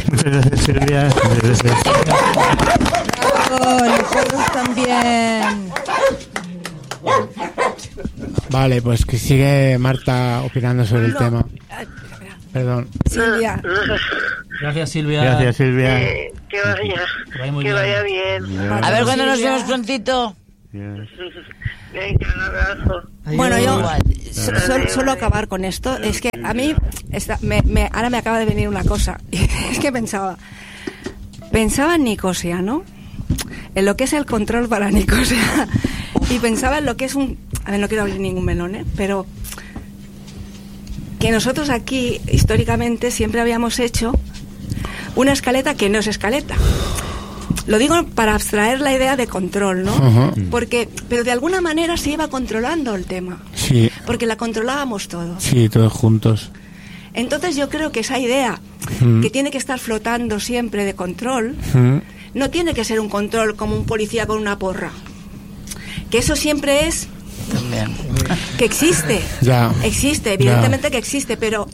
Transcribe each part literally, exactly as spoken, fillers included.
Muchas gracias, Silvia. Muchas gracias. ¡Bravo! Nosotros también. Vale, pues que sigue Marta opinando sobre el tema. Perdón. Silvia. Gracias, Silvia. Gracias, Silvia. Eh, que vaya, Que vaya muy que bien. vaya bien. Bien. A ver cuándo nos Silvia. vemos prontito. Bien. Venga, un abrazo. Bueno, yo Igual. so- so- solo acabar con esto. Es que a mí, esta- me, me- ahora me acaba de venir una cosa. Es que pensaba, pensaba en Nicosia, ¿no? En lo que es el control para Nicosia. Y pensaba en lo que es un... A ver, no quiero abrir ningún melón, ¿eh? Pero que nosotros aquí, históricamente, siempre habíamos hecho una escaleta que no es escaleta. Lo digo para abstraer la idea de control, ¿no? Ajá. Porque, pero de alguna manera se iba controlando el tema, Sí, porque la controlábamos todos. sí, todos juntos. Entonces yo creo que esa idea Mm. que tiene que estar flotando siempre de control, Mm. no tiene que ser un control como un policía con una porra. Que eso siempre es También. que existe. Ya. Existe, evidentemente que existe, pero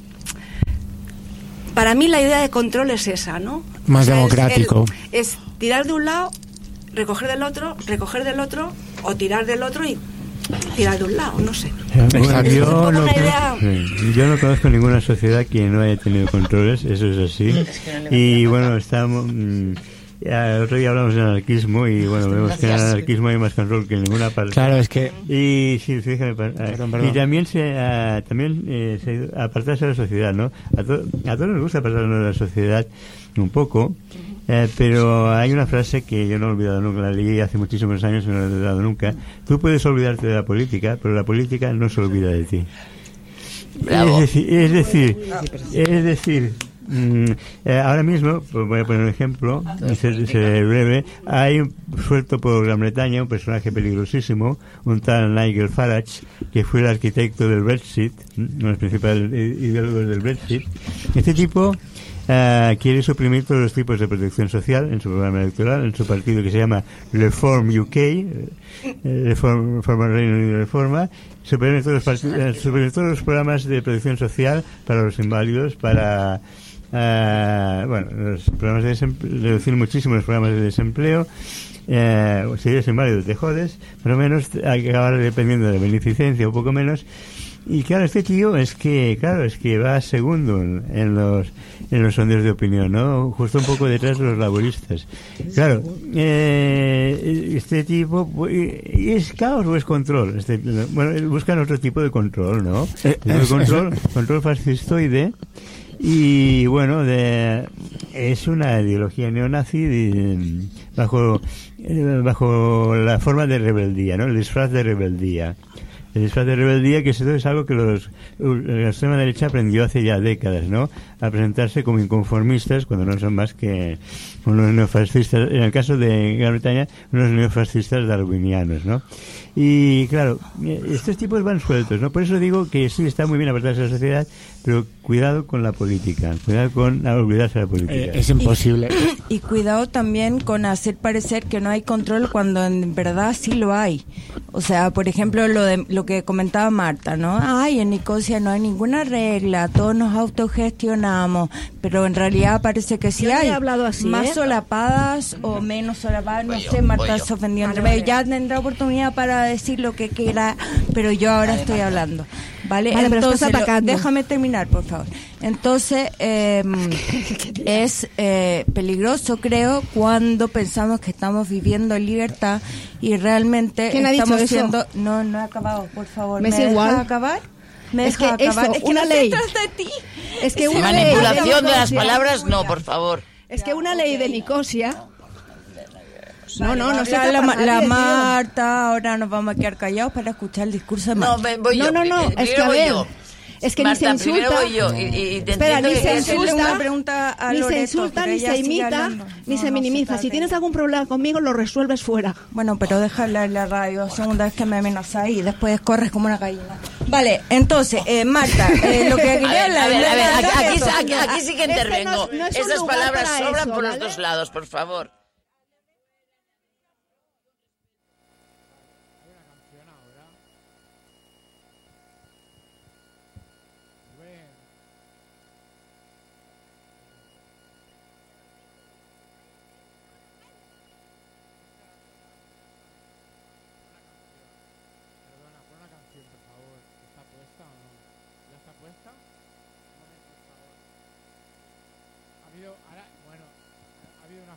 para mí la idea de control es esa, ¿no? Más O sea, es democrático. el- Es, tirar de un lado, recoger del otro, recoger del otro, o tirar del otro y tirar de un lado, no sé. Exacto. Es un Yo poco no, una conozco, idea- sí, yo no conozco ninguna sociedad que no haya tenido controles, eso es así. Y bueno, estamos... mm, ya, el otro día hablamos de anarquismo y bueno, vemos que en el anarquismo hay más control que en ninguna parte. Claro, es que... Y sí, fíjame, pa- Perdón, y perdón. también se ah, también eh, se, apartarse de la sociedad, ¿no? A, to- a todos nos gusta apartarnos de la sociedad un poco, eh, pero hay una frase que yo no he olvidado nunca, la leí hace muchísimos años y no la he olvidado nunca. Tú puedes olvidarte de la política, pero la política no se olvida de ti. Bravo. Es decir, es decir, es decir mm, eh, ahora mismo, pues voy a poner un ejemplo, y ser, ser breve, hay un- suelto por Gran Bretaña un personaje peligrosísimo, un tal Nigel Farage, que fue el arquitecto del Brexit, mm, uno de los principales ideólogos del Brexit. Este tipo eh, quiere suprimir todos los tipos de protección social en su programa electoral, en su partido que se llama Reform U K, eh, Reform, Reforma Reino Unido Reforma, suprimir todos, los parti- eh, suprimir todos los programas de protección social para los inválidos, para eh, bueno, los programas de desempleo, reducir muchísimo los programas de desempleo. Eh, si eres inválido te jodes, pero menos hay que acabar dependiendo de beneficencia, un poco menos. Y claro, este tío es que, claro, es que va segundo en, en los en los sondeos de opinión, ¿no? Justo un poco detrás de los laboristas. Claro, eh, este tipo, ¿y es caos o es control? Este, bueno, buscan otro tipo de control, ¿no? Eh, Tipo de control, control fascistoide. Y bueno, de, es una ideología neonazi de, bajo eh, bajo la forma de rebeldía, ¿no? El disfraz de rebeldía. El disfraz de rebeldía, que eso es algo que los, la extrema derecha aprendió hace ya décadas, ¿no? A presentarse como inconformistas cuando no son más que unos neofascistas, en el caso de Gran Bretaña, unos neofascistas darwinianos, ¿no? Y claro, estos tipos van sueltos, ¿no? Por eso digo que sí está muy bien apartarse de la sociedad, pero cuidado con la política, cuidado con olvidarse de la política. Eh, es imposible. Y cuidado también con hacer parecer que no hay control cuando en verdad sí lo hay. O sea, por ejemplo, lo de lo que comentaba Marta, ¿no? Ay, en Nicosia no hay ninguna regla, todos nos autogestionamos, pero en realidad parece que sí Yo no hay. he hablado así, más ¿eh? solapadas o menos solapadas, no Voy yo, sé, Marta voy yo. se ofendió. Vale, Vale, vale. Ya tendrá oportunidad para decir lo que quiera, pero yo ahora estoy hablando. ¿Vale? Vale, pero estás Entonces, lo- atacando. déjame terminar, por favor. Entonces, eh, es eh, peligroso, creo, cuando pensamos que estamos viviendo en libertad y realmente ¿Quién ha dicho estamos eso? siendo... No, no he acabado, por favor. Me es dejas igual. acabar? ¿Me Es dejas que acabar? eso, es que una no ley. se trata de ti. Es que una Manipulación ley de las Nicosia- palabras, no, por favor. Es que una ley de Nicosia. No, no, no se la, trata la, para la nadie, tío. Marta, ahora nos vamos a quedar callados para escuchar el discurso de Marta. No, ve- voy No, yo. no, no, Eh, es que primero a voy ver, yo. es que Marta, ni se insulta. primero voy yo y, y te Espera, entiendo ni que se quieres- insulta, una pregunta a ni Loreto, se insulta, pero ni ella se sigue imita, hablando. ni No, se no minimiza. trata Si de- tienes algún problema conmigo, lo resuelves fuera. Bueno, pero deja hablar en la radio, segunda vez que me amenazas y después corres como una gallina. Vale, entonces, eh, Marta, eh, lo que A quería ver, a hablar... ver, a ver, aquí, aquí, Esto- aquí- aquí sí que Este intervengo. no es- no es un Esas lugar palabras para sobran eso, por los ¿vale? dos lados, por favor.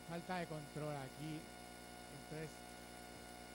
falta de control aquí. Entonces